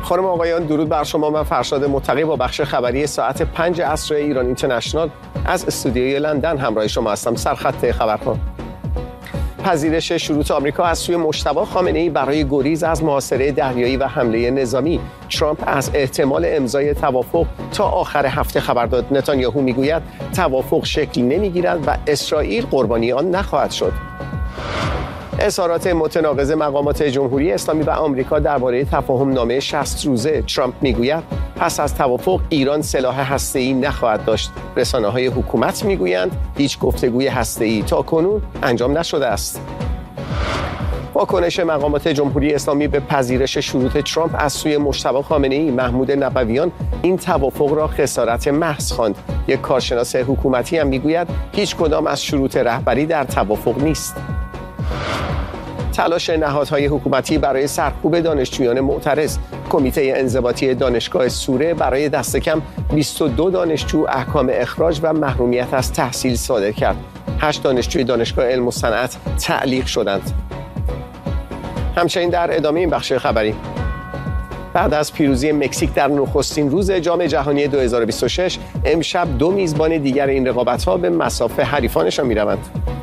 خانم آقایان، درود بر شما. من فرشاد متقی با بخش خبری ساعت 5 عصر ایران اینترنشنال از استودیوی لندن همراه شما هستم. سرخط خبرها: پذیرش شروط آمریکا از سوی مجتبی خامنه‌ای برای گریز از محاصره دریایی و حمله نظامی. ترامپ از احتمال امضای توافق تا آخر هفته خبر داد. نتانیاهو میگوید توافق شکل نمیگیرد و اسرائیل قربانی آن نخواهد شد. اظهارات متناقض مقامات جمهوری اسلامی و آمریکا درباره تفاهم نامه 60 روزه. ترامپ میگوید پس از توافق ایران سلاح هسته‌ای نخواهد داشت. رسانه‌های حکومت میگویند هیچ گفتگوی هسته‌ای تاکنون انجام نشده است. واکنش مقامات جمهوری اسلامی به پذیرش شروط ترامپ از سوی مجتبی خامنه‌ای. محمود نبویان این توافق را خسارت محض خواند. یک کارشناس حکومتی هم میگوید هیچ کدام از شروط رهبری در توافق نیست. تلاش نهادهای حکومتی برای سرکوب دانشجویان معترض. کمیته انضباطی دانشگاه سوره برای دست کم 22 دانشجو احکام اخراج و محرومیت از تحصیل صادر کرد. 8 دانشجوی دانشگاه علم و صنعت تعلیق شدند. همچنین در ادامه این بخش خبری، بعد از پیروزی مکزیک در نخستین روز جام جهانی 2026 امشب 2 میزبان دیگر این رقابت‌ها به مصاف حریفانشان می‌روند.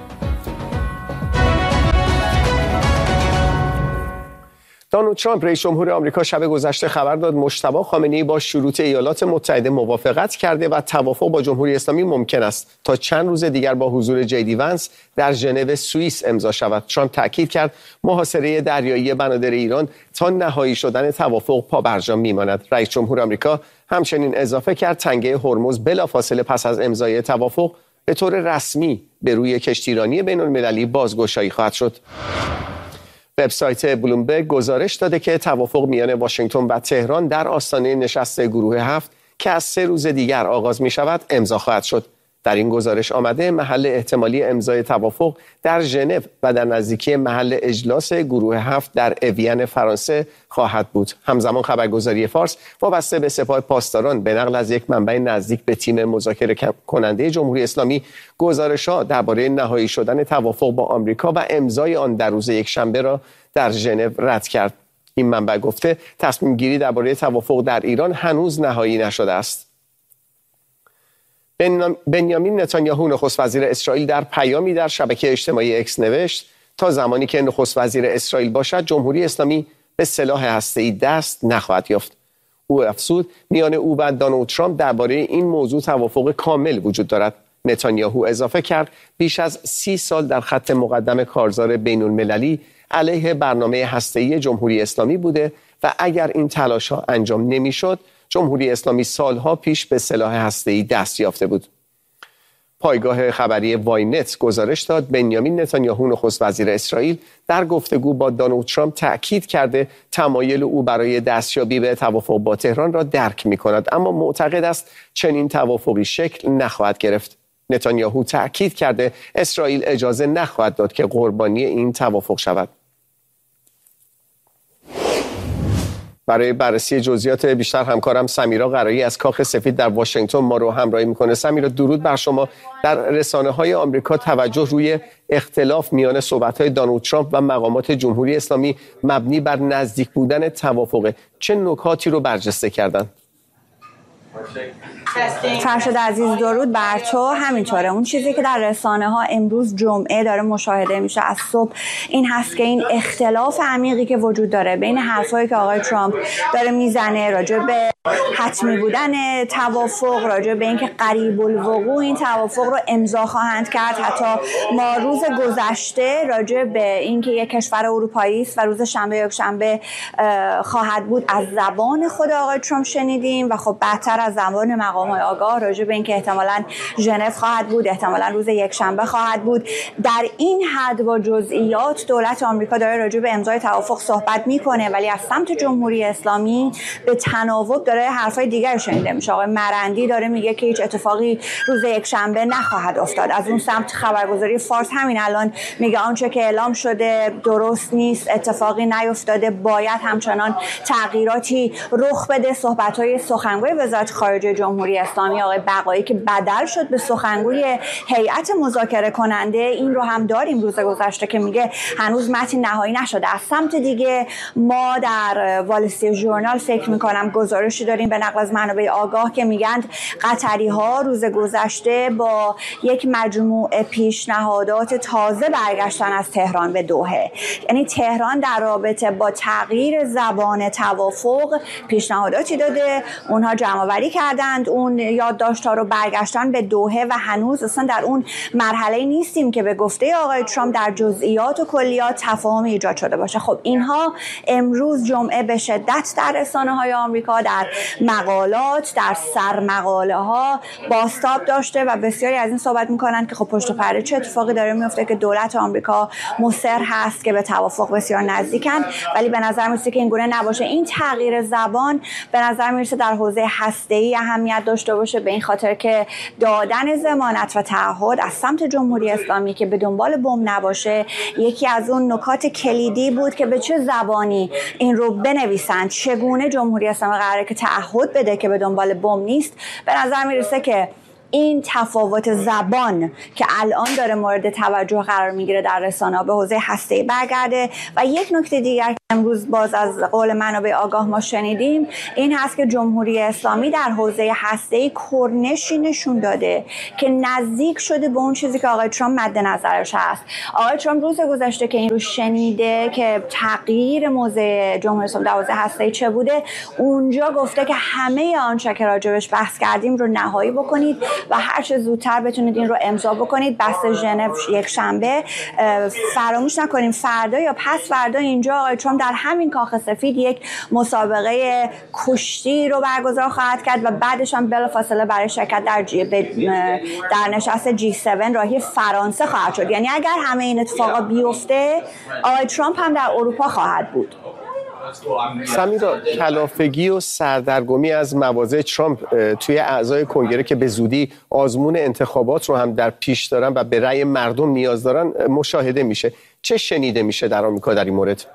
دونالد ترامپ رئیس جمهور آمریکا شب گذشته خبر داد مجتبی خامنه‌ای با شروط ایالات متحده موافقت کرده و توافق با جمهوری اسلامی ممکن است تا چند روز دیگر با حضور جی دی ونس در ژنو سوئیس امضا شود. ترامپ تاکید کرد محاصره دریایی بنادر ایران تا نهایی شدن توافق پابرجا میماند. رئیس جمهور آمریکا همچنین اضافه کرد تنگه هرمز بلافاصله پس از امضای توافق به طور رسمی به روی کشتیرانی بین‌المللی بازگشایی خواهد شد. وبسایت بلومبرگ گزارش داده که توافق میان واشنگتن و تهران در آستانه نشست گروه 7 که از 3 روز دیگر آغاز می شود امضا خواهد شد. در این گزارش آمده محل احتمالی امضای توافق در ژنو و در نزدیکی محل اجلاس گروه 7 در اوین فرانسه خواهد بود. همزمان خبرگزاری فارس وابسته به سپاه پاسداران به نقل از یک منبع نزدیک به تیم مذاکره کننده جمهوری اسلامی گزارش‌ها درباره نهایی شدن توافق با آمریکا و امضای آن در روز یکشنبه را در ژنو رد کرد. این منبع گفته تصمیم گیری درباره توافق در ایران هنوز نهایی نشده است. بنیامین نتانیاهو نخست وزیر اسرائیل در پیامی در شبکه اجتماعی اکس نوشت تا زمانی که نخست وزیر اسرائیل باشد جمهوری اسلامی به سلاح هسته‌ای دست نخواهد یافت. او افزود میان او و دونالد ترامپ درباره این موضوع توافق کامل وجود دارد. نتانیاهو اضافه کرد بیش از 30 سال در خط مقدم کارزار بین‌المللی علیه برنامه هسته‌ای جمهوری اسلامی بوده و اگر این تلاش‌ها انجام نمی‌شد جمهوری اسلامی سالها پیش به سلاح هسته‌ای دست یافته بود. پایگاه خبری واینت گزارش داد بنیامین نتانیاهو نخست وزیر اسرائیل در گفتگو با دونالد ترامپ تأکید کرده تمایل او برای دستیابی به توافق با تهران را درک می‌کند، اما معتقد است چنین توافقی شکل نخواهد گرفت. نتانیاهو تأکید کرده اسرائیل اجازه نخواهد داد که قربانی این توافق شود. برای بررسی جزئیات بیشتر همکارم سمیرا قرایی از کاخ سفید در واشنگتن ما رو همراهی میکنه. سمیرا درود بر شما. در رسانه‌های آمریکا توجه روی اختلاف میان صحبت‌های دونالد ترامپ و مقامات جمهوری اسلامی مبنی بر نزدیک بودن توافق چه نکاتی رو برجسته کردن؟ فرشاد عزیز درود بر تو. همینطوره اون چیزی که در رسانه ها امروز جمعه داره مشاهده میشه از صبح این هست که این اختلاف عمیقی که وجود داره بین حرفایی که آقای ترامپ داره میزنه راجع به حتمی بودن توافق، راجع به اینکه قریب الوقوع این توافق رو امضا خواهند کرد. حتی ما روز گذشته راجع به اینکه یک کشور اروپایی است و روز شنبه یکشنبه خواهد بود از زبان خود آقای ترامپ شنیدیم و خب بعدتر از زبان مقام‌های آگاه راجع به اینکه احتمالاً ژنو خواهد بود، احتمالاً روز یکشنبه خواهد بود. در این حد با جزئیات دولت آمریکا داره راجع به امضای توافق صحبت میکنه، ولی از سمت جمهوری اسلامی به تناوب داره حرفای دیگر شنیده میشه. آقای مرندی داره میگه که هیچ اتفاقی روز یکشنبه نخواهد افتاد. از اون سمت خبرگزاری فارس همین الان میگه آنچه که اعلام شده درست نیست، اتفاقی نیفتاده، باید همچنان تغییراتی رخ بده. صحبت‌های سخنگوی وزارت خارجه جمهوری اسلامی آقای بقایی که بدل شد به سخنگوی هیئت مذاکره کننده، این رو هم داریم روز گذشته که میگه هنوز متن نهایی نشده. از سمت دیگه ما در وال استریت ژورنال فکر میکنم گزارشی داریم به نقل از منابع آگاه که میگن قطری ها روز گذشته با یک مجموعه پیشنهادات تازه برگشتن از تهران به دوحه. یعنی تهران در رابطه با تغییر زبان توافق پیشنهاداتی داده، اونها جمع آوری کردند اون یادداشت‌ها رو، برگشتن به دوحه و هنوز اصلا در اون مرحله نیستیم که به گفته آقای ترامپ در جزئیات و کلیات تفاهم ایجاد شده باشه. خب اینها امروز جمعه به شدت در رسانه‌های آمریکا، در مقالات، در سرمقاله ها بازتاب داشته و بسیاری از این صحبت میکنن که خب پشت پرده چه اتفاقی داره میفته که دولت آمریکا مصر هست که به توافق بسیار نزدیکن، ولی به نظر میرسه که این گونه نباشه. این تغییر زبان به نظر میرسه در حوزه هسته‌ای اهمیت داشته باشه، به این خاطر که دادن ضمانت و تعهد از سمت جمهوری اسلامی که به دنبال بمب نباشه یکی از اون نکات کلیدی بود که به چه زبانی این رو بنویسند، چگونه جمهوری اسلامی قراره که تعهد بده که به دنبال بمب نیست. به نظر میرسه که این تفاوت زبان که الان داره مورد توجه قرار میگیره در رسانه‌ها به حوزه هسته‌ای برگرده. و یک نکته دیگر که امروز باز از قول منابع آگاه ما شنیدیم این هست که جمهوری اسلامی در حوزه هسته‌ای کرنشی نشون داده که نزدیک شده به اون چیزی که آقای ترامپ مد نظرش هست. آقای ترامپ روز گذشته که این رو شنیده که تغییر موضع جمهوری اسلامی در حوزه هسته‌ای چه بوده، اونجا گفته که همه آنچه که راجبش بحث کردیم رو نهایی بکنید و هر چه زودتر بتونید این رو امضا بکنید. بحث ژنو یک شنبه، فراموش نکنیم فردا یا پس فردا اینجا آقای ترامپ در همین کاخ سفید یک مسابقه کشتی رو برگزار خواهد کرد و بعدش هم بلافاصله برای شرکت در نشست G7 راهی فرانسه خواهد شد. یعنی اگر همه این اتفاقا بیفته آقای ترامپ هم در اروپا خواهد بود. سمیرا، کلافگی و سردرگمی از مواضع ترامپ توی اعضای کنگره که به زودی آزمون انتخابات رو هم در پیش دارن و به رأی مردم نیاز دارن مشاهده میشه. چه شنیده میشه در آمریکا در این مورد؟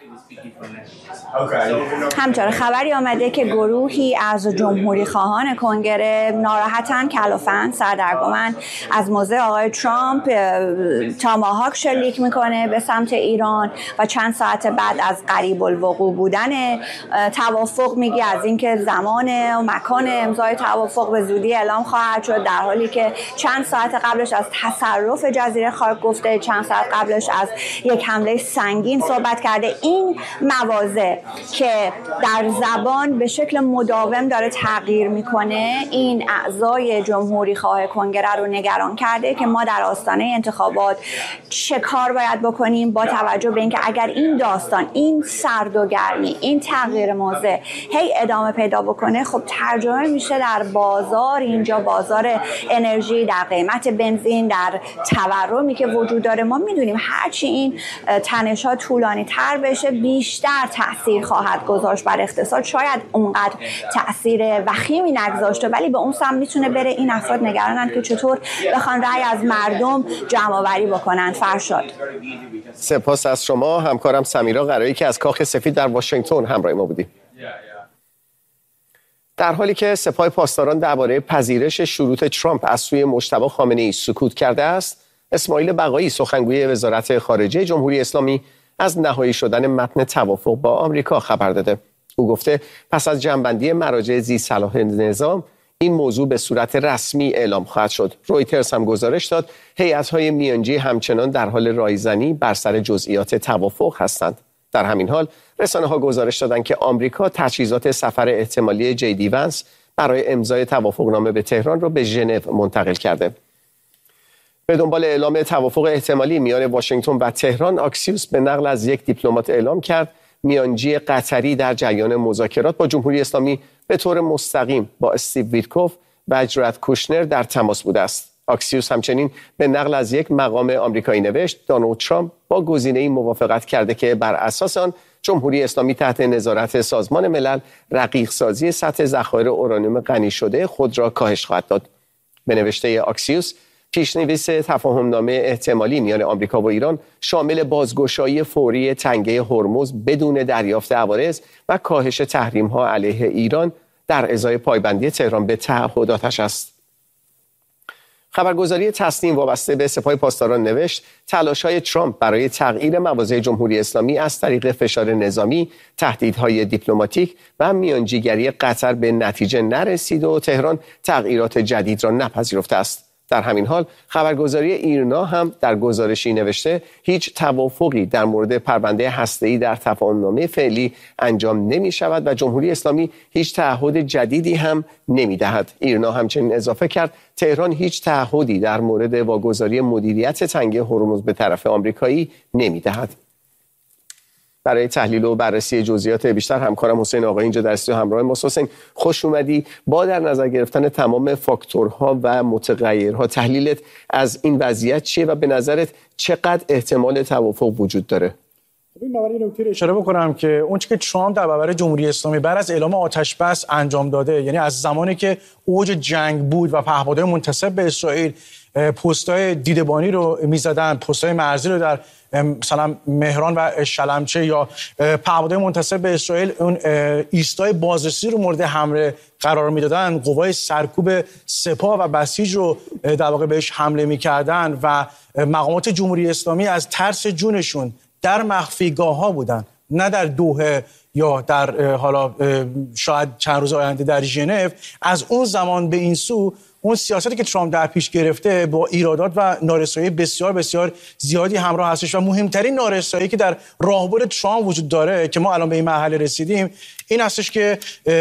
همچنین خبری آمده که گروهی از جمهوری خواهان کنگره ناراحتن، کلافن، سردرگمن از موضع آقای ترامپ. تاماهاک شلیک میکنه به سمت ایران و چند ساعت بعد از قریب الوقوع بودن توافق میگه از اینکه زمان و مکان امضای توافق به زودی اعلام خواهد شد، در حالی که چند ساعت قبلش از تصرف جزیره خاک گفته، چند ساعت قبلش از یک حمله سنگین صحبت کرده. این مواضع که در زبان به شکل مداوم داره تغییر میکنه این اعضای جمهوری خواه کنگره رو نگران کرده که ما در آستانه انتخابات چه کار باید بکنیم، با توجه به اینکه اگر این داستان، این سرد و گرمی، این تغییر موضع هی ادامه پیدا بکنه خب ترجمه میشه در بازار، اینجا بازار انرژی، در قیمت بنزین، در تورمی که وجود داره. ما میدونیم هرچی این تنش‌ها طولانی تر بشه بیشتر تأثیر خواهد گذاشت بر اقتصاد. شاید اونقدر تأثیر وخیمی نگذاشته ولی به اون سمت میتونه بره. این افراد نگرانند که چطور بخوان رأی از مردم جمع آوری بکنن. فرشاد، سپاس از شما. همکارم سمیرا قرایی که از کاخ سفید در واشنگتن همراه ما بودیم. در حالی که سپاه پاسداران درباره پذیرش شروط ترامپ از سوی مجتبی خامنه‌ای سکوت کرده است، اسماعیل بقایی سخنگوی وزارت خارجه جمهوری اسلامی از نهایی شدن متن توافق با آمریکا خبر داده. او گفته پس از جمع‌بندی مراجع ذی صلاح نظام این موضوع به صورت رسمی اعلام خواهد شد. رویترز هم گزارش داد هیئت‌های میانجی همچنان در حال رایزنی بر سر جزئیات توافق هستند. در همین حال رسانه‌ها گزارش دادند که آمریکا تجهیزات سفر احتمالی جیدی ونس برای امضای توافقنامه به تهران را به ژنو منتقل کرده. به دنبال اعلام توافق احتمالی میان واشنگتن و تهران، آکسیوس به نقل از یک دیپلمات اعلام کرد میانجی قطری در جریان مذاکرات با جمهوری اسلامی به طور مستقیم با استیو ویتکوف و جرد کوشنر در تماس بوده است. آکسیوس همچنین به نقل از یک مقام آمریکایی نوشت دونالد ترامپ با گزینه‌ای موافقت کرده که بر اساس آن جمهوری اسلامی تحت نظارت سازمان ملل رقیق سازی سطح ذخایر اورانیوم غنی شده خود را کاهش خواهد داد. به نوشته آکسیوس، پیشنویس تفاهمنامه احتمالی میان آمریکا و ایران شامل بازگشایی فوری تنگه هرمز بدون دریافت عوارض و کاهش تحریم‌ها علیه ایران در ازای پایبندی تهران به تعهداتش است. خبرگزاری تسنیم وابسته به سپاه پاسداران نوشت تلاش‌های ترامپ برای تغییر مواضع جمهوری اسلامی از طریق فشار نظامی، تهدیدهای دیپلماتیک و میانجیگری قطر به نتیجه نرسید و تهران تغییرات جدید را نپذیرفته است. در همین حال خبرگزاری ایرنا هم در گزارشی نوشته هیچ توافقی در مورد پرونده هسته‌ای در تفاهم‌نامه فعلی انجام نمی‌شود و جمهوری اسلامی هیچ تعهد جدیدی هم نمی‌دهد. ایرنا همچنین اضافه کرد تهران هیچ تعهدی در مورد واگذاری مدیریت تنگه هرمز به طرف آمریکایی نمی‌دهد. برای تحلیل و بررسی جزئیات بیشتر همکارم حسین آقایی اینجا در استودیو همراه ماست. حسین خوش اومدی. با در نظر گرفتن تمام فاکتورها و متغیرها تحلیلت از این وضعیت چیه و به نظرت چقدر احتمال توافق وجود داره؟ من برای این نکته اشاره بکنم که اون چیزی که ترامپ در برابر جمهوری اسلامی بعد از اعلام آتش بس انجام داده، یعنی از زمانی که اوج جنگ بود و پهپادهای منتسب به اسرائیل پست‌های دیدبانی رو می‌زدن، پست‌های مرزی رو در مثلا مهران و شلمچه یا پهپادهای منتسب به اسرائیل اون ایستای بازرسی رو مورد حمله قرار میدادن، قوای سرکوب سپاه و بسیج رو در واقع بهش حمله می‌کردن و مقامات جمهوری اسلامی از ترس جونشون در مخفیگاه‌ها بودن، نه در دوحه یا در حالا شاید چند روز آینده در ژنو. از اون زمان به این سو اون سیاستی که ترامپ در پیش گرفته با ایرادات و نارسایی بسیار بسیار زیادی همراه هستش و مهمترین نارسایی که در راهبر ترامپ وجود داره که ما الان به این مرحله رسیدیم این هستش که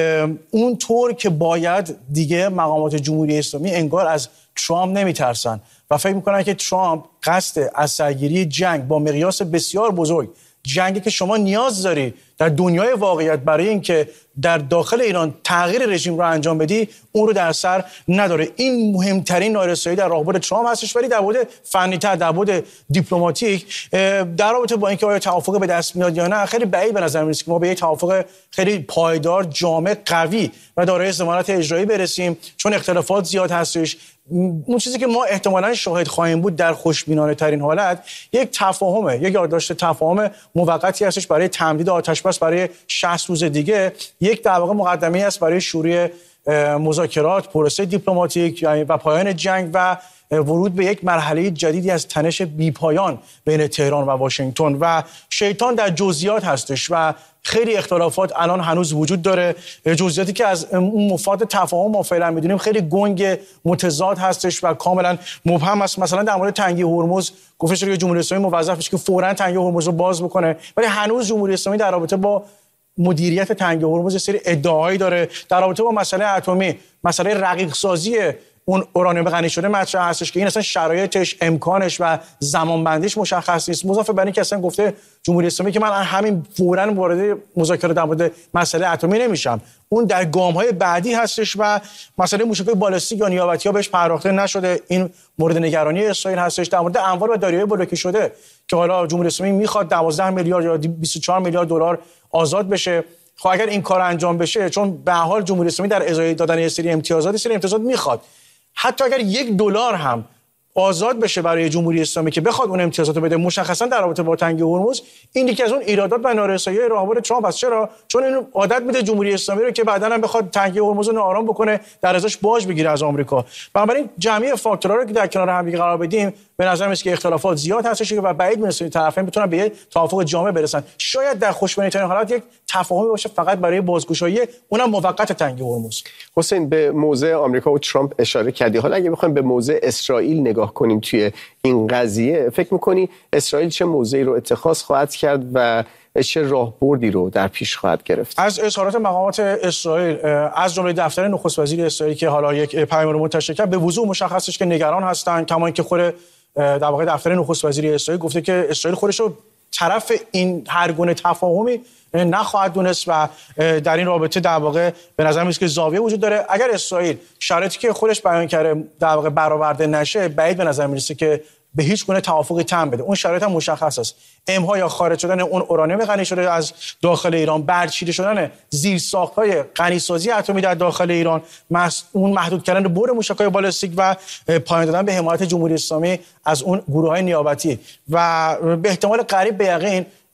اون طور که باید دیگه مقامات جمهوری اسلامی انگار از ترامپ نمیترسن و فکر میکنن که ترامپ قصد از سرگیری جنگ با مقیاس بسیار بزرگ، جنگی که شما نیاز داری در دنیای واقعیت برای اینکه در داخل ایران تغییر رژیم رو انجام بدی، اون رو در سر نداره. این مهمترین نارسایی در راهبر ترامپ هستش. ولی در مورد فنی‌تر، در مورد دیپلماتیک، در رابطه با اینکه آیا توافق به دست میاد یا نه، خیلی بعید به نظر میاد که ما به یک توافق خیلی پایدار، جامع، قوی و دارای ضمانت اجرایی برسیم، چون اختلافات زیاد هستش. اون چیزی که ما احتمالاً شاهد خواهیم بود در خوشبینانه ترین حالت یک تفاهمه، یک یادداشت تفاهم موقتی هستش برای تمدید آتش بس برای 60 روز دیگه، یک در واقع مقدمه‌ای است برای شروع مذاکرات، پروسه دیپلماتیک و پایان جنگ و ورود به یک مرحله جدیدی از تنش بی‌پایان بین تهران و واشنگتن و شیطان در جزئیات هستش و خیلی اختلافات الان هنوز وجود داره. جزئیاتی که از اون مفاد تفاهم ما فعلا می‌دونیم خیلی گنگ، متضاد هستش و کاملا مبهم است. مثلا در مورد تنگه هرمز گفته شده که جمهوری اسلامی موظف است که فوراً تنگه هرمز رو باز بکنه، ولی هنوز جمهوری اسلامی در رابطه با مدیریت تنگه هرمز یه سری ادعاهایی داره. در رابطه با مسئله اتمی، مسئله رقیق سازی اون اورانیوم غنی شده مطرح هستش که این اصلا شرایطش، امکانش و زمانبندیش مشخص نیست. مضافه بر این که اصلا گفته جمهوری اسلامی که من همین فوراً وارد مذاکره در مورد مسئله اتمی نمیشم، اون در گام‌های بعدی هستش و مسئله موشک‌های بالستیک یا نیابتی‌ها بهش پرداخته نشده. این مورد نگرانی اسرائیل هستش. در مورد اموال و دارایی‌های بلوکه شده که حالا جمهوری اسلامی میخواد 12 میلیارد یا 24 میلیارد دلار آزاد بشه. خب اگر این کار انجام بشه، چون به هر حال جمهوری اسلامی در ازای دادن یه سری امتیازات میخواد، حتی اگر $1 هم آزاد بشه برای جمهوری اسلامی که بخواد اون امتیازات بده، مشخصا در رابطه با تنگه هرمز، این یکی از اون ایرادات و نارسایی‌های راهبر ترامپ است. چرا؟ چون این عادت میده جمهوری اسلامی رو که بعداً هم بخواد تنگه هرمز رو ناآرام بکنه، در ازاش باج بگیره از آمریکا. بنابراین جمعی فاکتورها رو که در کنار هم قرار بدیم، به نظر میاد که اختلافات زیاد هستش و بعید می‌رسه طرفین بتونن به توافق جامع برسن. شاید در خوشبینانه‌ترین حالت یک تفاهمی باشه فقط برای بازگشایی، اونم موقت تنگه هرمز. حسین، به موضع آمریکا و ترامپ اشاره کردی. حالا اگه بخوایم به موضع اسرائیل نگاه کنیم توی این قضیه، فکر می‌کنی اسرائیل چه موضعی رو اتخاذ خواهد کرد و چه راهبردی رو در پیش خواهد گرفت؟ از اظهارات مقامات اسرائیل، از جمله دفتر نخست وزیر اسرائیل که حالا یک پیام رو منتشر کرد، به وضوح مشخصه که نگران هستن. کما اینکه خود در واقع دفتر نخست وزیر اسرائیل گفته که اسرائیل خودش رو طرف این هر گونه تفاهمی نخواهد دونست و در این رابطه در واقع به نظر میاد که زاویه وجود داره. اگر اسرائیل شرایطی که خودش بیان کرده در واقع برآورده نشه، بعید به نظر میرسه که به هیچ گونه توافقی تم بده. اون شرایط هم مشخص است. امها یا خارج شدن اون اورانیوم غنی شده از داخل ایران، برچیده شدن زیرساخت‌های غنی‌سازی اتمی در داخل ایران، اون محدود کردن بر موشک‌های بالستیک و پایان دادن به حمایت جمهوری اسلامی از اون گروه‌های نیابتی و به احتمال قریب به یقین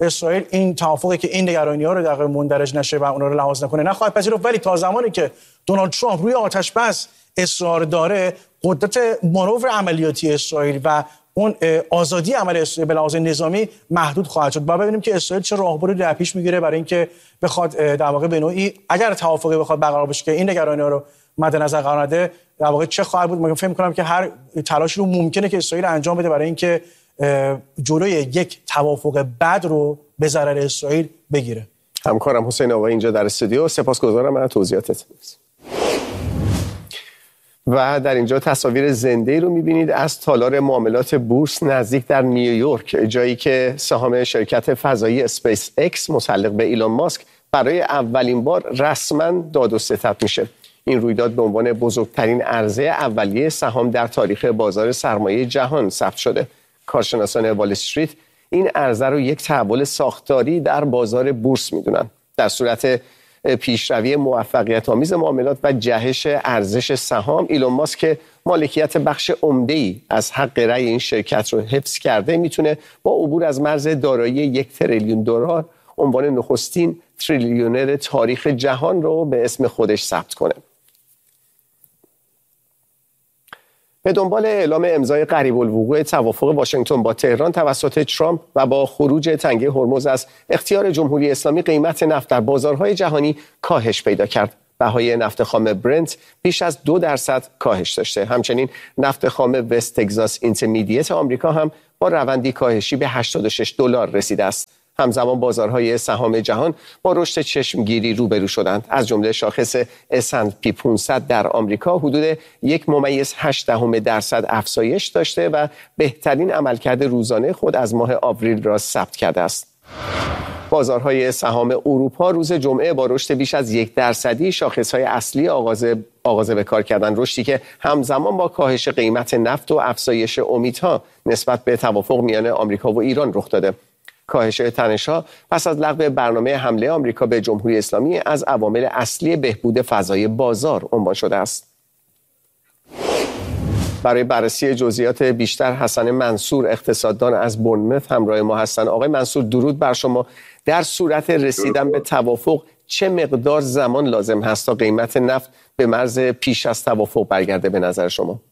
اسرائیل این توافقی که این نگرانی‌ها رو در واقع مندرج نشه و اونها رو لحاظ نکنه نخواهد پذیرفت. ولی تا زمانی که دونالد ترامپ روی آتش بس اصرار داره، قدرت مانور عملیاتی اسرائیل و اون آزادی عمل اسرائیل به لحاظ نظامی محدود خواهد شد. ببینیم که اسرائیل چه راهبردی در پیش میگیره برای اینکه بخواد در واقع به نوعی اگر توافقی بخواد برقرار بشه که این نگرانی‌ها رو مد نظر قرار نده، در واقع چه خواهد بود. من فکر می‌کنم که هر تلاشی رو ممکنه که اسرائیل انجام بده برای اینکه جلوی یک توافق بد رو به ضرر اسرائیل بگیره. همکارم حسین آقایی اینجا در استودیو، سپاسگزارم از توضیحاتت. و در اینجا تصاویر زنده رو می‌بینید از تالار معاملات بورس نزدیک در نیویورک، جایی که سهام شرکت فضایی اسپیس اکس متعلق به ایلان ماسک برای اولین بار رسما داد و ستد میشه. این رویداد به عنوان بزرگترین عرضه اولیه سهام در تاریخ بازار سرمایه جهان ثبت شده. کارشناسان وال استریت این عرضه رو یک تحول ساختاری در بازار بورس میدونن. در صورت پیشروی موفقیت آمیز معاملات و جهش ارزش سهام، ایلان ماسک که مالکیت بخش عمده‌ای از حق رأی این شرکت رو حفظ کرده، میتونه با عبور از مرز دارایی 1 تریلیون دلار عنوان نخستین تریلیونر تاریخ جهان رو به اسم خودش ثبت کنه. به دنبال اعلام امضای قریب الوقوع توافق واشنگتن با تهران توسط ترامپ و با خروج تنگه هرمز از اختیار جمهوری اسلامی، قیمت نفت در بازارهای جهانی کاهش پیدا کرد. بهای نفت خام برنت بیش از 2% کاهش داشته. همچنین نفت خام وست تگزاس اینترمدییت آمریکا هم با روندی کاهشی به $86 رسیده است. همزمان بازارهای سهام جهان با رشد چشمگیری روبرو شدند. از جمله شاخص S&P 500 در آمریکا حدود 1.8% افزایش داشته و بهترین عملکرد روزانه خود از ماه آوریل را ثبت کرده است. بازارهای سهام اروپا روز جمعه با رشد بیش از 1% شاخصهای اصلی آغاز به کار کردن، رشدی که همزمان با کاهش قیمت نفت و افزایش امیدها نسبت به توافق میان آمریکا و ایران رخ داده. کاهش تنش‌ها پس از لغو برنامه حمله آمریکا به جمهوری اسلامی از عوامل اصلی بهبود فضای بازار عنوان شده است. برای بررسی جزئیات بیشتر حسن منصور اقتصاددان از بورنموث همراه ما هستند. آقای منصور درود بر شما. در صورت رسیدن به توافق چه مقدار زمان لازم هست تا قیمت نفت به مرز پیش از توافق برگرده به نظر شما؟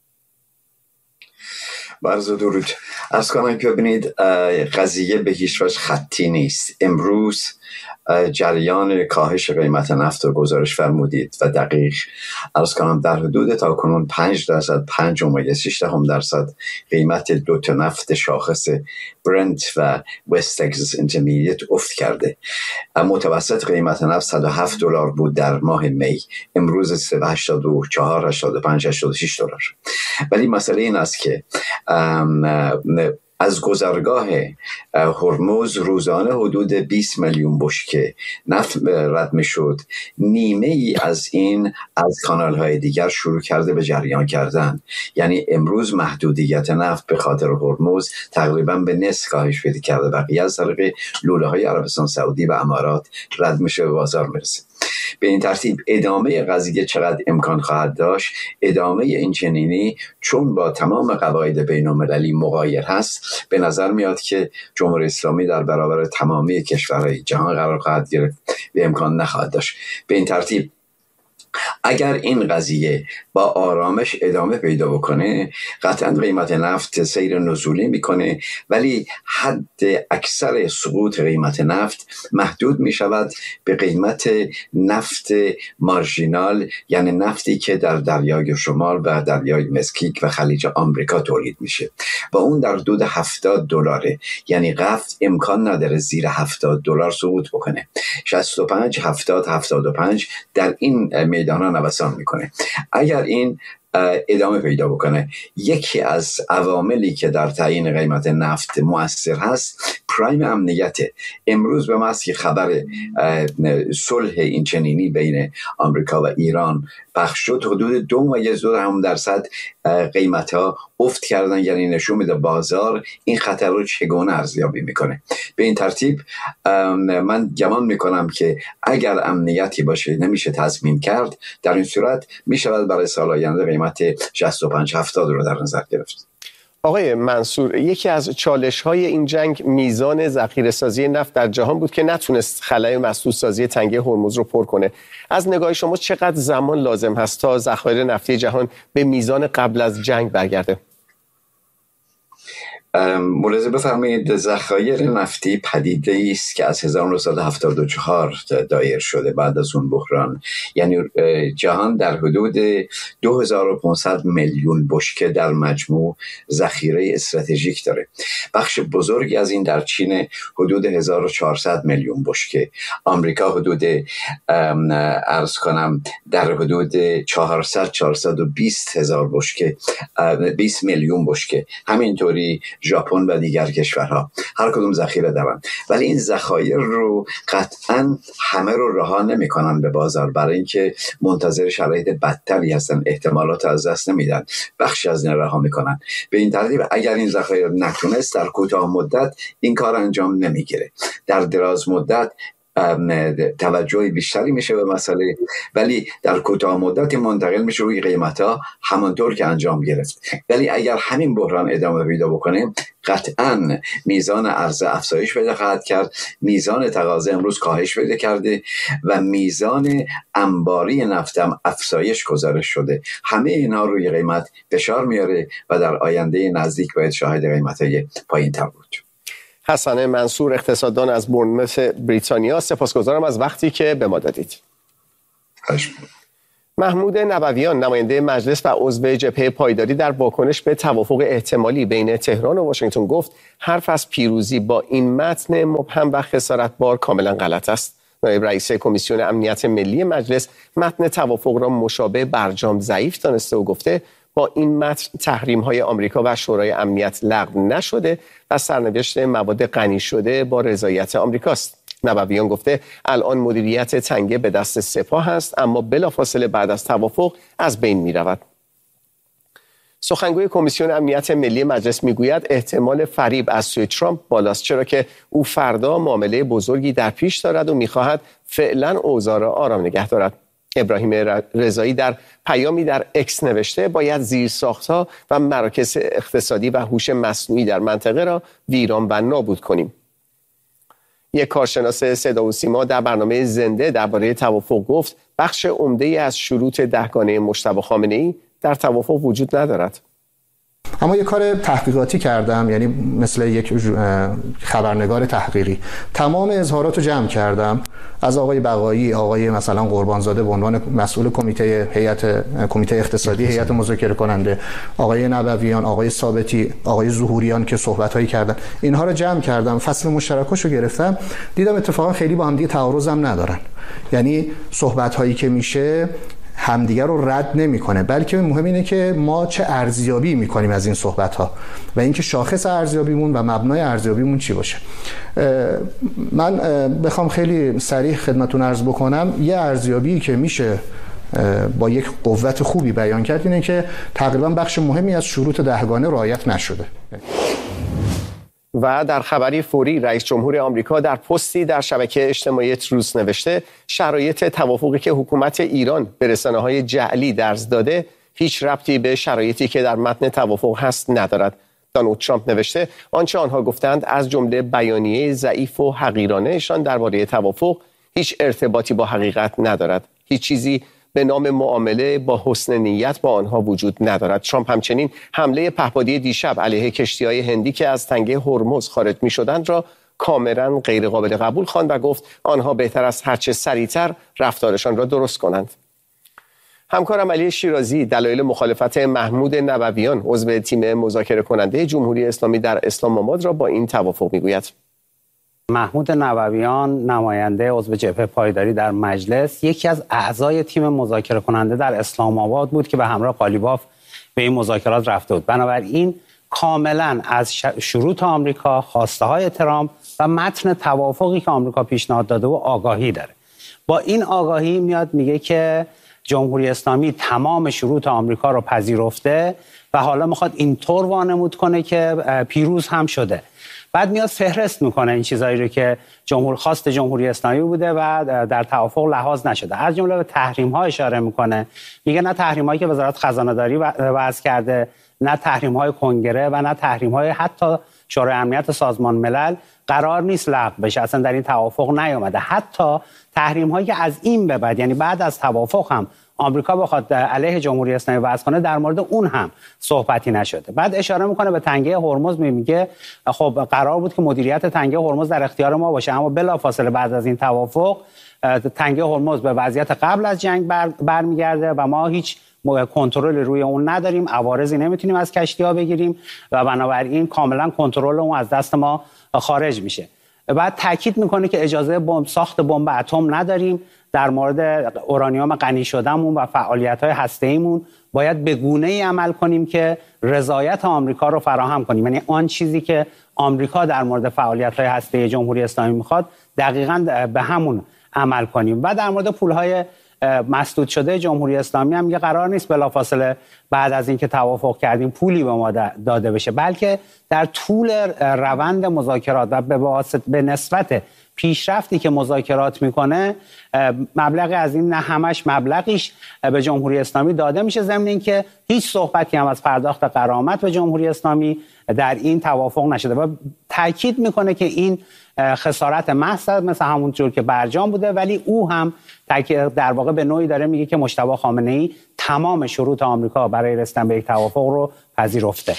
عرض درود. عرض کنم که ببینید قضیه به هیچ وجه خطی نیست. امروز جریان کاهش قیمت نفت رو گزارش فرمودید و دقیق عرض کنم در حدود تا کنون 5%، 5.6% قیمت دو تا نفت شاخص برنت و وست تگزاس اینترمدییت افت کرده. متوسط قیمت نفت $107 بود در ماه می، امروز $84، $85، $86. ولی مسئله این است که از گذرگاه هرمز روزانه حدود 20 میلیون بشکه نفت رد می شد. نیمه ای از این از کانال های دیگر شروع کرده به جریان کردن. یعنی امروز محدودیت نفت به خاطر هرمز تقریبا به نصف کاهش پیدا کرده. بقیه از طریق لوله های عربستان سعودی و امارات رد میشه به بازار میرسه. به این ترتیب ادامه قضیه چقدر امکان خواهد داشت؟ ادامه این چنینی چون با تمام قواعد بین المللی مغایر هست، به نظر میاد که جمهوری اسلامی در برابر تمامی کشورهای جهان قرار خواهد گرفت و امکان نخواهد داشت. به این ترتیب اگر این قضیه با آرامش ادامه پیدا بکنه، قطعا قیمت نفت سیر نزولی میکنه، ولی حد اکثر سقوط قیمت نفت محدود میشود به قیمت نفت مارژینال، یعنی نفتی که در دریای شمال و دریای مسکیک و خلیج آمریکا تولید میشه و اون در حدود $70. یعنی نفت امکان نداره زیر $70 سقوط بکنه. 65، 70، 75 در این میدانا نوسان میکنه. اگر این ادامه پیدا بکنه، یکی از عواملی که در تعیین قیمت نفت مؤثر هست پرایم امنیت. امروز به محض که خبر صلح این چنینی بین آمریکا و ایران پخش شد، حدود 2.2% قیمت ها افت کردن. یعنی نشون میده بازار این خطر رو چگونه ارزیابی میکنه. به این ترتیب من گمان میکنم که اگر امنیتی باشه نمیشه تضمین کرد، در این صورت میشود برای سال آینده قیمت 65-70 رو در نظر گرفت. آقای منصور، یکی از چالش‌های این جنگ میزان ذخیره‌سازی نفت در جهان بود که نتونست خلأ مسدودسازی تنگه هرمز رو پر کنه. از نگاه شما چقدر زمان لازم هست تا ذخایر نفتی جهان به میزان قبل از جنگ برگرده؟ ملاحظه بفرمایید، ذخایر نفتی پدیده است که از 1974 دایر شده بعد از اون بحران. یعنی جهان در حدود 2500 میلیون بشکه در مجموع ذخیره استراتژیک داره. بخش بزرگی از این در چین حدود 1400 میلیون بشکه، آمریکا حدود عرض کنم در حدود 420 هزار بشکه، 20 میلیون بشکه. همینطوری ژاپن و دیگر کشورها هر کدوم ذخیره دارن، ولی این ذخایر رو قطعا همه رو رها نمی‌کنن به بازار، برای اینکه منتظر شرایط بدتری هستن، احتمالات از دست نمیدن، بخشی از این رها میکنن. به این ترتیب اگر این ذخایر نتونست در کوتاه مدت این کار انجام نمیگیره، در دراز مدت توجه بیشتری میشه به مسئله، ولی در کوتاه مدتی منتقل میشه روی قیمتا همانطور که انجام گرفت. ولی اگر همین بحران ادامه پیدا بکنه، قطعا میزان عرضه افزایش پیدا خواهد کرد، میزان تقاضا امروز کاهش پیدا کرده و میزان انباری نفتم افزایش گزارش شده. همه اینا روی قیمت فشار میاره و در آینده نزدیک باید شاهد قیمت‌های پایین‌تر بود. حسن منصور، اقتصاددان از بورنموث بریتانیا، سپاسگزارم از وقتی که به ما دادید. محمود نبویان، نماینده مجلس و عضو جبهه پایداری، در واکنش به توافق احتمالی بین تهران و واشنگتن گفت حرف از پیروزی با این متن مبهم و خسارتبار کاملا غلط است. نایب رئیس کمیسیون امنیت ملی مجلس متن توافق را مشابه برجام ضعیف دانسته و گفته با این متن تحریم‌های آمریکا و شورای امنیت لغو نشده و سرنوشت مواد غنی شده با رضایت آمریکاست. نبویان گفته الان مدیریت تنگه به دست سپاه است، اما بلافاصله بعد از توافق از بین می‌رود. سخنگوی کمیسیون امنیت ملی مجلس میگوید احتمال فریب از سوی ترامپ بالاست، چرا که او فردا معامله بزرگی در پیش دارد و می‌خواهد فعلا اوضاع را آرام نگه دارد. ابراهیم رضایی در پیامی در اکس نوشته باید زیرساخت‌ها و مراکز اقتصادی و هوش مصنوعی در منطقه را ویران و نابود کنیم. یک کارشناس صدا و سیما در برنامه زنده درباره توافق گفت بخش عمده‌ای از شروط دهگانه مجتبی خامنه‌ای در توافق وجود ندارد. اما یه کار تحقیقاتی کردم، یعنی مثل یک خبرنگار تحقیقی، تمام اظهارات رو جمع کردم از آقای بقایی، آقای مثلا قربانزاده به عنوان مسئول کمیته اقتصادی هیئت مذاکره کننده، آقای نبویان، آقای ثابتی، آقای ظهوریان که صحبت‌هایی کردن، اینها رو جمع کردم، فصل مشترکاشو گرفتم، دیدم اتفاقا خیلی با هم دیگه تعارض هم ندارن. یعنی صحبت‌هایی که میشه همدیگر رو رد نمیکنه، بلکه مهم اینه که ما چه ارزیابی میکنیم از این صحبت ها و اینکه شاخص ارزیابیمون و مبنای ارزیابیمون چی باشه. من بخوام خیلی صریح خدمتتون عرض بکنم، یه ارزیابی که میشه با یک قوت خوبی بیان کرد اینه که تقریبا بخش مهمی از شروط دهگانه رعایت نشده. و در خبری فوری، رئیس جمهور آمریکا در پستی در شبکه اجتماعی تروس نوشته شرایط توافقی که حکومت ایران به رسانه‌های جعلی درز داده هیچ ربطی به شرایطی که در متن توافق هست ندارد. دونالد ترامپ نوشته آنچه آنها گفتند از جمله بیانیه ضعیف و حقیرانه‌شان درباره توافق هیچ ارتباطی با حقیقت ندارد. هیچ چیزی به نام معامله با حسن نیت با آنها وجود ندارد. ترامپ همچنین حمله پهپادی دیشب علیه کشتی‌های هندی که از تنگه هرمز خارج می‌شدند را کاملا غیر قابل قبول خواند و گفت آنها بهتر است هرچه سریعتر رفتارشان را درست کنند. همکارم علی شیرازی دلایل مخالفت محمود نبویان، عضو تیم مذاکره کننده جمهوری اسلامی در اسلام آباد را با این توافق میگوید. محمود نبویان، نماینده عضو جبهه پایداری در مجلس، یکی از اعضای تیم مذاکره کننده در اسلام آباد بود که به همراه قالیباف به این مذاکرات رفته بود. بنابراین کاملا از شروط آمریکا، خواسته های ترامپ و متن توافقی که آمریکا پیشنهاد داده و آگاهی داره. با این آگاهی میاد میگه که جمهوری اسلامی تمام شروط آمریکا رو پذیرفته و حالا میخواد اینطور وانمود کنه که پیروز هم شده. بعد میاد فهرست میکنه این چیزایی رو که خواست جمهوری اسلامی بوده و در توافق لحاظ نشده. از جمله به تحریم ها اشاره میکنه، میگه نه تحریم هایی که وزارت خزانه داری وضع کرده نه تحریم‌های کنگره و نه تحریم‌های حتی شورای امنیت سازمان ملل قرار نیست لغو بشه. اصلا در این توافق نیامده. حتی تحریم‌هایی که از این به بعد، یعنی بعد از توافق هم آمریکا بخواد علیه جمهوری اسلامی وضع کنه، در مورد اون هم صحبتی نشده. بعد اشاره میکنه به تنگه هرمز، میگه خب قرار بود که مدیریت تنگه هرمز در اختیار ما باشه، اما بلافاصله بعد از این توافق تنگه هرمز به وضعیت قبل از جنگ برمیگرده و ما هیچ کنترل روی اون نداریم، عوارضی نمیتونیم از کشتی‌ها بگیریم و بنابراین کاملا کنترل اون از دست ما خارج میشه. بعد تاکید میکنه که اجازه ساخت بمب اتم نداریم. در مورد اورانیوم غنی شدهمون و فعالیت‌های هسته‌ایمون باید به گونه‌ای عمل کنیم که رضایت آمریکا رو فراهم کنیم. یعنی آن چیزی که آمریکا در مورد فعالیت‌های هسته‌ای جمهوری اسلامی میخواد دقیقاً به همون عمل کنیم. و در مورد پول‌های مسدود شده جمهوری اسلامی هم میگه قرار نیست بلافاصله بعد از اینکه توافق کردیم پولی به ما داده بشه، بلکه در طول روند مذاکرات و به نسبت پیشرفتی که مذاکرات میکنه مبلغی از این، نه همش مبلغیش، به جمهوری اسلامی داده میشه، ضمن اینکه هیچ صحبتی هم از پرداخت غرامت به جمهوری اسلامی در این توافق نشده و تاکید میکنه که این خسارت محض مثل همون جور که برجام بوده، ولی او هم در واقع به نوعی داره میگه که مجتبی خامنه‌ای تمام شروط آمریکا برای رسیدن به یک توافق رو پذیرفته.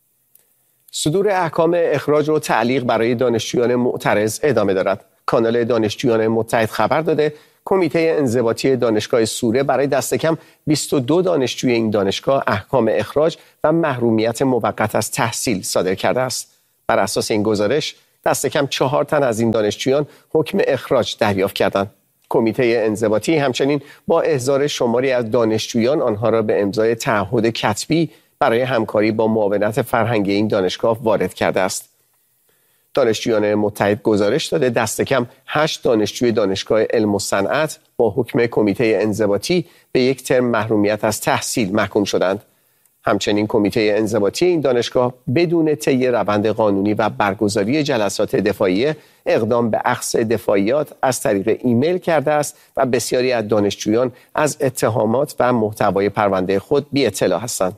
صدور احکام اخراج و تعلیق برای دانشجویان معترض ادامه دارد. کانال دانشجویان متحد خبر داده کمیته انضباطی دانشگاه سوره برای دست کم 22 دانشجوی این دانشگاه احکام اخراج و محرومیت موقت از تحصیل صادر کرده است. بر اساس این گزارش دست کم 4 تن از این دانشجویان حکم اخراج دریافت کردند. کمیته انضباطی همچنین با احضار شماری از دانشجویان آنها را به امضای تعهد کتبی برای همکاری با معاونت فرهنگی این دانشگاه وارد کرده است. دانشجویان متحد گزارش داده دست کم 8 دانشجوی دانشگاه علم و صنعت با حکم کمیته انضباطی به 1 ترم محرومیت از تحصیل محکوم شدند. همچنین کمیته انضباطی این دانشگاه بدون طی روند قانونی و برگزاری جلسات دفاعیه اقدام به اخذ دفاعیات از طریق ایمیل کرده است و بسیاری از دانشجویان از اتهامات و محتوای پرونده خود بی اطلاع هستند.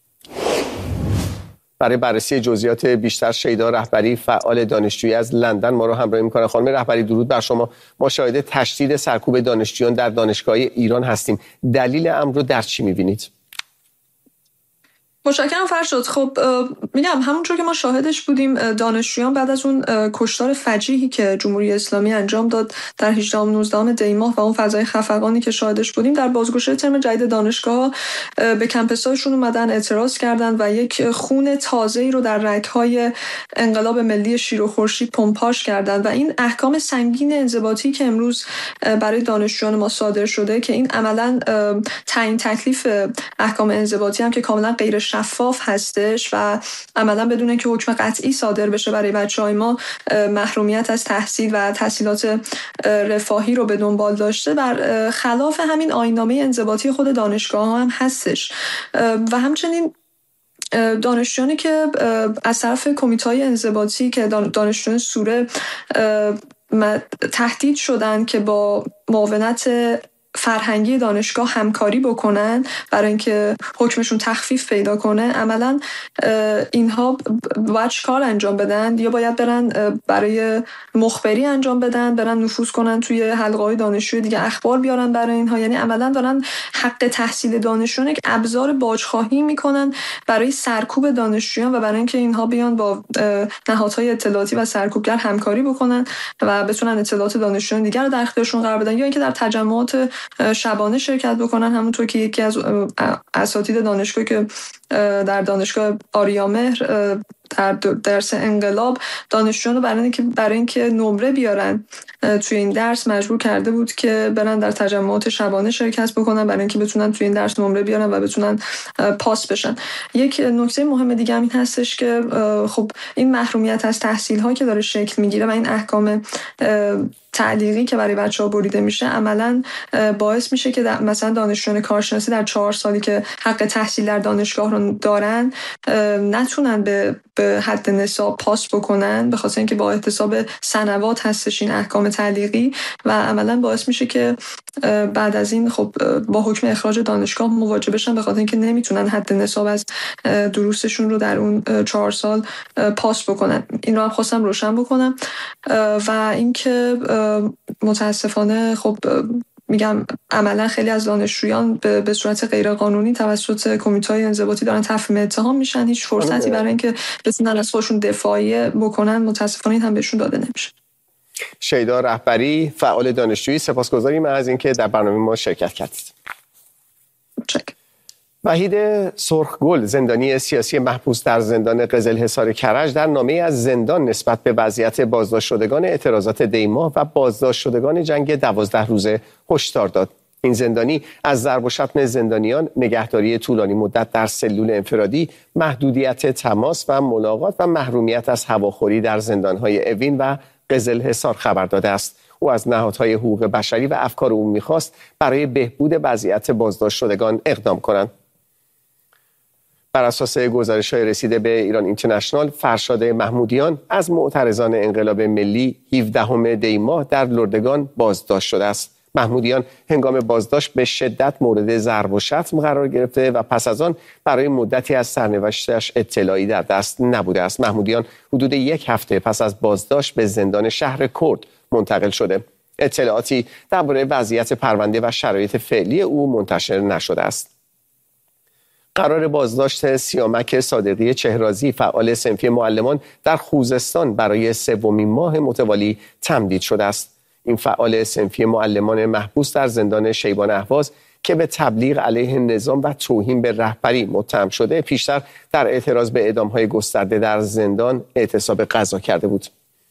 برای بررسی جزئیات بیشتر شیدا رهبری فعال دانشجویی از لندن ما رو همراهی می‌کنه. خانم رهبری درود بر شما. ما شاهد تشدید سرکوب دانشجویان در دانشگاه ایران هستیم. دلیل امر رو در چی می‌بینید؟ متشکرم فرشاد. خب میگم همونطور که ما شاهدش بودیم، دانشجویان بعد از اون کشتار فجیحی که جمهوری اسلامی انجام داد در 18 و 19 دی ماه و اون فضای خفقانی که شاهدش بودیم، در بازگشایی ترم جدید دانشگاه به کمپس‌هایشون اومدن، اعتراض کردن و یک خون تازه‌ای رو در رگ‌های انقلاب ملی شیر و خورشید پمپاژ کردن و این احکام سنگین انضباطی که امروز برای دانشجویان ما صادر شده که این عملاً تعیین تکلیف احکام انضباطی هم که کاملاً غیر شفاف هستش و عملا بدون اینکه حکم قطعی صادر بشه برای بچه‌های ما محرومیت از تحصیل و تحصیلات رفاهی رو به دنبال داشته، بر خلاف همین آیین‌نامه انضباطی خود دانشگاه هم هستش. و همچنین دانشجویانی که از طرف کمیته‌های انضباطی که دانشجویان سوره تهدید شدن که با معاونت فرهنگی دانشگاه همکاری بکنن برای اینکه حکمشون تخفیف پیدا کنه، عملاً اینها باید کار انجام بدن یا باید برن برای مخبری انجام بدن، برن نفوذ کنن توی حلقه‌های دانشجوی دیگه، اخبار بیارن برای اینها. یعنی عملاً دارن حق تحصیل دانشجویان که ابزار باجخواهی میکنن برای سرکوب دانشجویان و برای اینکه اینها بیان با نهادهای اطلاعاتی و سرکوبگر همکاری بکنن و بتونن اطلاعات دانشجویان دیگر رو در اختیارشون قرار بدن یا اینکه در تجمعات شبانه شرکت بکنن. همونطور که یکی از اساتید دانشگاه که در دانشگاه آریامهر در درس انقلاب دانشجویان رو برای اینکه نمره بیارن توی این درس مجبور کرده بود که برن در تجمعات شبانه شرکت بکنن برای اینکه بتونن توی این درس نمره بیارن و بتونن پاس بشن. یک نکته مهم دیگه هم این هستش که خب این محرومیت از تحصیل ها که داره شکل میگیره و این احکام تعلیقی که برای بچه‌ها بریده میشه عملاً باعث میشه که مثلا دانشجویان کارشناسی در 4 سالی که حق تحصیل در دانشگاه رو دارن نتونن به به حد نصاب پاس بکنن، به خاطر اینکه با احتساب سنوات هستش این احکام تعلیقی و عملا باعث میشه که بعد از این خب با حکم اخراج دانشگاه مواجه بشن، به خاطر اینکه نمیتونن حد نصاب از دروسشون رو در اون 4 سال پاس بکنن. این رو هم خواستم روشن بکنم. و اینکه متاسفانه خب میگم عملا خیلی از دانشجویان به صورت غیر قانونی توسط کمیته‌های انضباطی دارن تفهیم اتهام میشن. هیچ فرصتی برای اینکه بتونن از خودشون دفاعیه بکنن متاسفانه این هم بهشون داده نمیشه. شیدا رهبری، فعال دانشجویی، سپاسگزاریم از اینکه در برنامه ما شرکت کردید. وحید سرخگل، زندانی سیاسی محبوس در زندان قزلحصار کرج، در نامه از زندان نسبت به وضعیت بازداشت شدگان اعتراضات دی‌ماه و بازداشت شدگان جنگ 12 روزه هشدار داد. این زندانی از ضرب و شتم زندانیان، نگهداری طولانی مدت در سلول انفرادی، محدودیت تماس و ملاقات و محرومیت از هواخوری در زندان‌های اوین و قزلحصار خبر داده است. او از نهادهای حقوق بشری و افکار عمومی خواست برای بهبود وضعیت بازداشت شدگان اقدام کنند. بر اساس گزارش‌های رسیده به ایران اینترنشنال، فرشاد محمودیان از معترضان انقلاب ملی 17 دی ماه در لردگان بازداشت شده است. محمودیان هنگام بازداشت به شدت مورد ضرب و شتم قرار گرفته و پس از آن برای مدتی از سرنوشتش اطلاعی در دست نبوده است. محمودیان حدود 1 هفته پس از بازداشت به زندان شهر کرد منتقل شده. اطلاعاتی درباره وضعیت پرونده و شرایط فعلی او منتشر نشده است. قرار بازداشت سیامک صادقی چهرازی، فعال صنفی معلمان، در خوزستان برای 3مین ماه متوالی تمدید شده است. این فعال صنفی معلمان محبوس در زندان شیبان اهواز که به تبلیغ علیه نظام و توهین به رهبری متهم شده، پیشتر در اعتراض به اعدام‌های گسترده در زندان اعتصاب غذا کرده بود.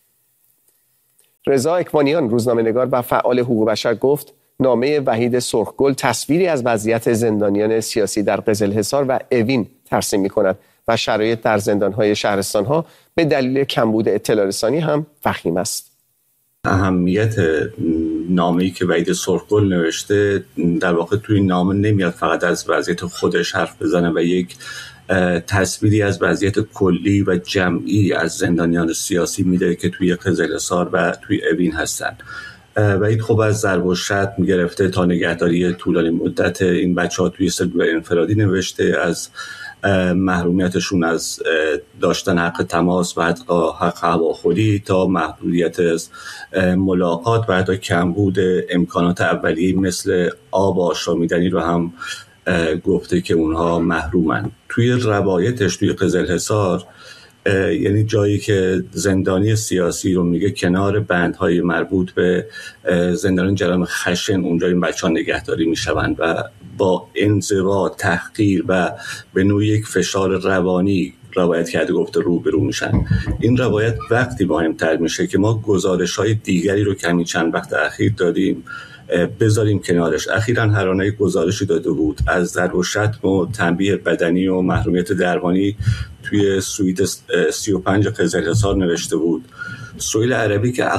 رضا اکبانیان، روزنامه‌نگار و فعال حقوق بشر، گفت نامه وحید سرخگل تصویری از وضعیت زندانیان سیاسی در قزلحصار و اوین ترسیم می‌کند و شرایط در زندان‌های شهرستان‌ها به دلیل کمبود اطلاع رسانی هم وخیم است. اهمیت نامه‌ای که وحید سرخگل نوشته در واقع توی نامه نمیاد فقط از وضعیت خودش حرف بزنه و یک تصویری از وضعیت کلی و جمعی از زندانیان سیاسی میده که توی قزلحصار و توی اوین هستن. وحید خب از ضرب و شتم گرفته تا نگهداری طولانی مدت این بچه‌ها توی سلول انفرادی نوشته، از محرومیتشون از داشتن حق تماس و حق هواخوری تا محدودیت از ملاقات و حتی کمبود امکانات اولیه مثل آب آشامیدنی رو هم گفته که اونها محرومن. توی روایتش توی قزلحصار یعنی جایی که زندانی سیاسی رو میگه کنار بندهای مربوط به زندان جرائم خشن اونجا این بچه‌ها نگهداری میشوند و با انزوا، تحقیر و به نوعی یک فشار روانی روایت کرده گفته روبرو میشن. این روایت وقتی مهمتر میشه که ما گزارش‌های دیگری رو که همین چند وقت اخیر دادیم بذاریم کنارش. اخیراً هرانه گزارشی داده بود از ضرب و شتم و تنبیه بدنی و محرومیت درمانی توی سویت 35 قزلحصار نوشته بود. سهیل عربی که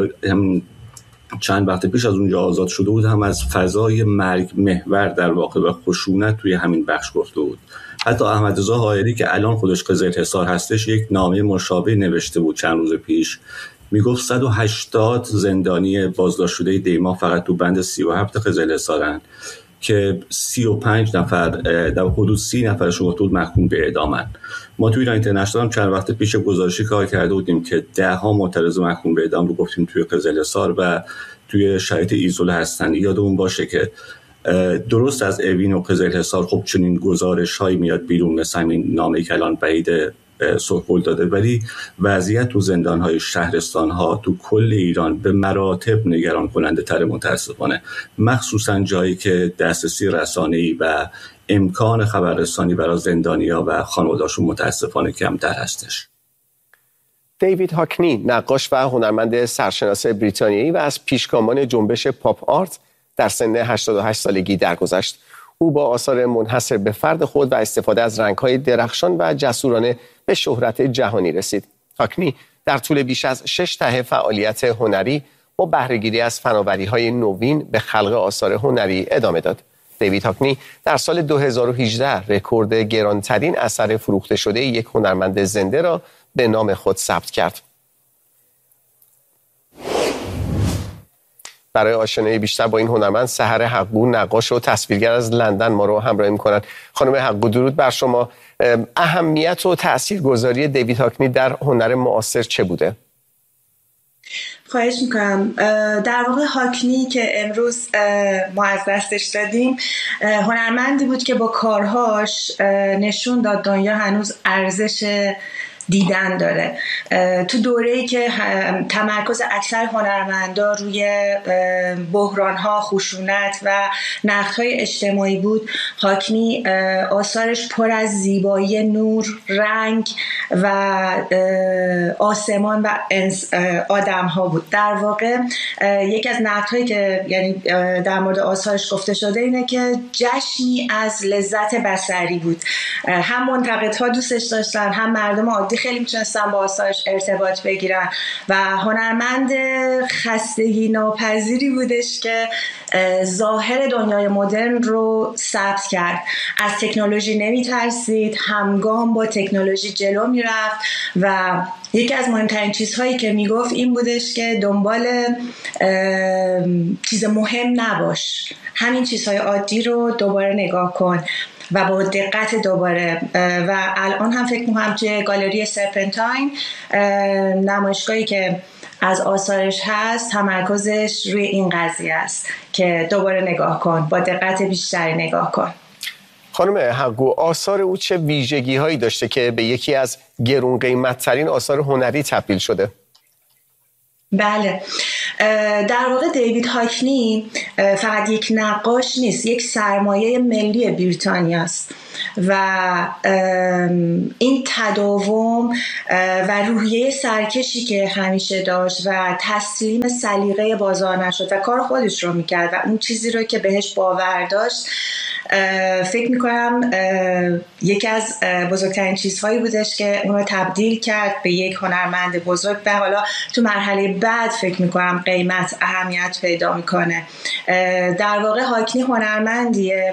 چند وقت پیش از اونجا آزاد شده بود هم از فضای مرگ محور در واقع و خشونت توی همین بخش گفته بود. حتی احمدرضا حائری که الان خودش قزلحصار هستش یک نامه مشابه نوشته بود چند روز پیش، میگفت 180 زندانی بازداشت شده دی‌ماه فقط تو بند 37 قزلحصارن که 35 نفر در حدود 30 نفرشون گفته بود محکوم به اعدامن. ما توی ایران اینترنشنال هم چند وقت پیش گزارشی کار کرده بودیم که 10 معترض محکوم به اعدام رو گفتیم توی قزلحصار و توی شرایط ایزوله هستن. یادمون باشه که درست از اوین و قزلحصار خب چنین گزارش‌هایی میاد بیرون مثل همین نامه‌ای که الان وحید سرخگل داده، ولی وضعیت تو زندان‌های شهرستان‌ها تو کل ایران به مراتب نگران کننده تر متاسفانه، مخصوصا جایی که دسترسی رسانه‌ای و امکان خبررسانی برای زندانی‌ها و خانواده‌هاشون متاسفانه کمتر هستش. دیوید هاکنی، نقاش و هنرمند سرشناس بریتانیایی و از پیشگامان جنبش پاپ آرت، در سن 88 سالگی درگذشت. او با آثار منحصر به فرد خود و استفاده از رنگ‌های درخشان و جسورانه به شهرت جهانی رسید. هاکنی در طول بیش از 6 دهه فعالیت هنری با بهره‌گیری از فناوری‌های نوین به خلق آثار هنری ادامه داد. دیوید هاکنی در سال 2018 رکورد گرانترین اثر فروخته شده یک هنرمند زنده را به نام خود ثبت کرد. برای آشنایی بیشتر با این هنرمند سحر حقو، نقاش و تصویرگر از لندن ما رو همراهی می‌کنند. خانم حقو، درود بر شما. اهمیت و تاثیرگذاری دیوید هاکنی در هنر معاصر چه بوده؟ خواهش میکنم. در واقع هاکنی که امروز ما از دستش دادیم هنرمندی بود که با کارهاش نشون داد دنیا هنوز ارزش دیدن داره. تو دوره‌ای که تمرکز اکثر هنرمندا روی بحران‌ها، خشونت و نقدهای اجتماعی بود، هاکنی آثارش پر از زیبایی، نور، رنگ و آسمان و آدم‌ها بود. در واقع یکی از نقدهایی که یعنی در مورد آثارش گفته شده اینه که جشنی از لذت بصری بود. هم منتقدها دوستش داشتن، هم مردم عادی خیلی میتونستن با آثارش ارتباط بگیرن و هنرمند خستگی ناپذیری بودش که ظاهر دنیای مدرن رو ثبت کرد. از تکنولوژی نمیترسید، همگام با تکنولوژی جلو میرفت و یکی از مهمترین چیزهایی که میگفت این بودش که دنبال چیز مهم نباش، همین چیزهای عادی رو دوباره نگاه کن و با دقت دوباره. و الان هم فکر می‌کنم توی گالری سرپنتاین نمایشگاهی که از آثارش هست تمرکزش روی این قضیه است که دوباره نگاه کن، با دقت بیشتری نگاه کن. خانم حقو، آثار او چه ویژگی‌هایی داشته که به یکی از گران قیمت‌ترین آثار هنری تبدیل شده؟ بله، در واقع دیوید هاکنی فقط یک نقاش نیست، یک سرمایه ملی بریتانیا است و این تداوم و روحیه سرکشی که همیشه داشت و تسلیم سلیقه بازار نشد و کار خودش رو میکرد و اون چیزی رو که بهش باور داشت، فکر میکنم یکی از بزرگترین چیزهایی بودش که اون رو تبدیل کرد به یک هنرمند بزرگ و حالا تو مرحله بعد فکر میکنم قیمت اهمیت پیدا میکنه. در واقع هاکنی هنرمندیه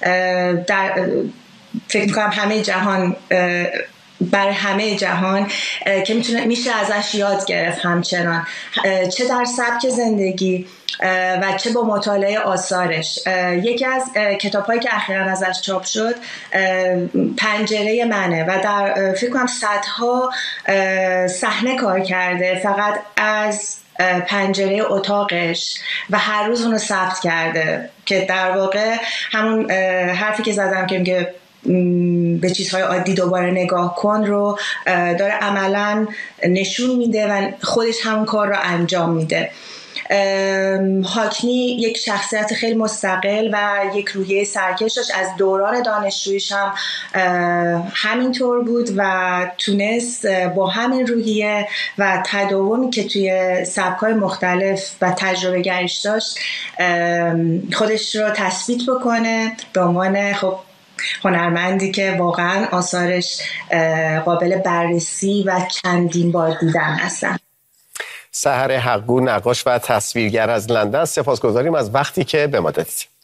فکر میکنم همه جهان برای همه جهان که میشه ازش یاد گرفت همچنان، چه در سبک زندگی و چه با مطالعه آثارش. یکی از کتاب‌هایی که اخیراً ازش چاپ شد پنجره منه و در فکر کنم صدها صحنه کار کرده فقط از پنجره اتاقش و هر روز اونو ثبت کرده که در واقع همون حرفی که زدم که میگه به چیزهای عادی دوباره نگاه کن رو داره عملاً نشون میده و خودش همون کار رو انجام میده. هاکنی یک شخصیت خیلی مستقل و یک روحیه سرکش داشت. از دوران دانشجوییش هم همینطور بود و تونست با همین روحیه و تداومی که توی سبک‌های مختلف و تجربه گریش داشت خودش رو تثبیت بکنه به عنوان هنرمندی که واقعا آثارش قابل بررسی و چندین بار دیدن هستن. سحر حقو، نقاش و تصویرگر از لندن، سپاسگزاریم از وقتی که به ما دادید.